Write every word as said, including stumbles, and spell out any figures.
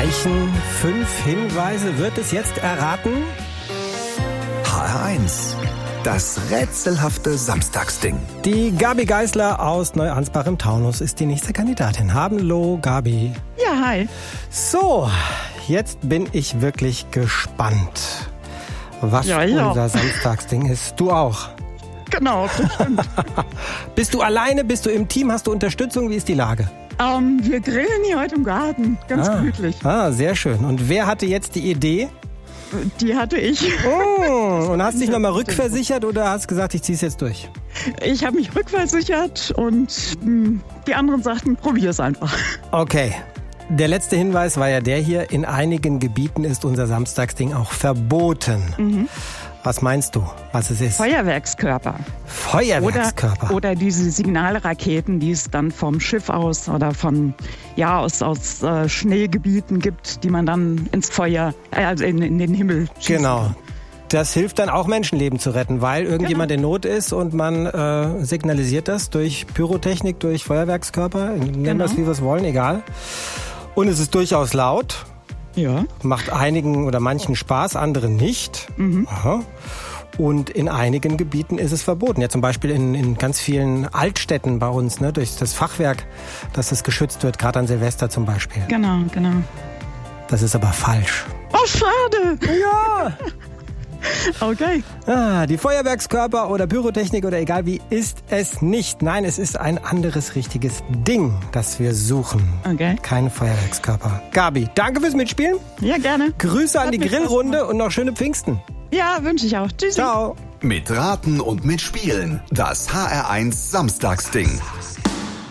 reichen fünf Hinweise. Wird es jetzt erraten? H R eins. Das rätselhafte Samstagsding. Die Gabi Geisler aus Neuansbach im Taunus ist die nächste Kandidatin. Hallo, Gabi. Ja, hi. So, jetzt bin ich wirklich gespannt, was ja, ja. unser Samstagsding ist. Du auch? Genau, das stimmt. Bist du alleine? Bist du im Team? Hast du Unterstützung? Wie ist die Lage? Um, wir grillen hier heute im Garten. Ganz ah, gemütlich. Ah, sehr schön. Und wer hatte jetzt die Idee? Die hatte ich. Oh, und hast dich nochmal rückversichert oder hast gesagt, ich zieh's jetzt durch? Ich habe mich rückversichert und mh, die anderen sagten, probier es einfach. Okay. Der letzte Hinweis war ja der hier, in einigen Gebieten ist unser Samstagsding auch verboten. Mhm. Was meinst du, was es ist? Feuerwerkskörper. Feuerwerkskörper. Oder, oder diese Signalraketen, die es dann vom Schiff aus oder von, ja, aus, aus äh, Schneegebieten gibt, die man dann ins Feuer, äh, also in, in den Himmel schießt. Genau. Das hilft dann auch, Menschenleben zu retten, weil irgendjemand genau. in Not ist und man äh, signalisiert das durch Pyrotechnik, durch Feuerwerkskörper, nennen genau. das, wie wir es wollen, egal. Und es ist durchaus laut. Ja. Macht einigen oder manchen Spaß, anderen nicht. Mhm. Aha. Und in einigen Gebieten ist es verboten. Ja, zum Beispiel in, in ganz vielen Altstädten bei uns, ne, durch das Fachwerk, dass es geschützt wird, gerade an Silvester zum Beispiel. Genau, genau. Das ist aber falsch. Oh, schade! Ja! Okay. Ah, die Feuerwerkskörper oder Pyrotechnik oder egal wie ist es nicht. Nein, es ist ein anderes richtiges Ding, das wir suchen. Okay. Keine Feuerwerkskörper. Gabi, danke fürs Mitspielen. Ja, gerne. Grüße an die Grillrunde und noch schöne Pfingsten. Ja, wünsche ich auch. Tschüss. Ciao. Mit Raten und Mitspielen. Das H R eins Samstagsding.